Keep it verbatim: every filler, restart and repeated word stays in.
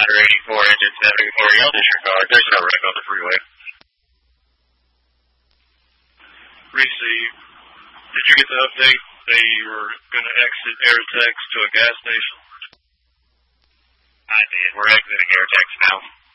Ladder eighty-four, engine seventy-four, y'all disregard. There's no wreck on the freeway. Receive. Did you get the update? They were going to exit Airtex to a gas station? I did. We're exiting Airtex now.